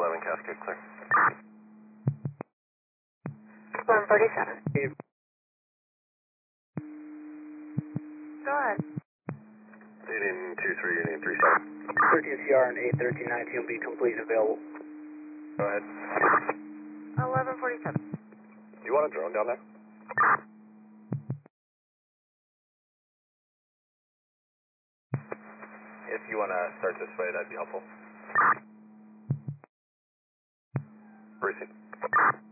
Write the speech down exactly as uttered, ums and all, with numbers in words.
eleven Cascade clear. eleven forty-seven. Go ahead. Union two three, Union three seven. thirteen C R and eight thirteen nineteen will be complete and available. Go ahead. eleven forty-seven. Do you want a drone down there? If you want to start this way, that'd be helpful. Receive.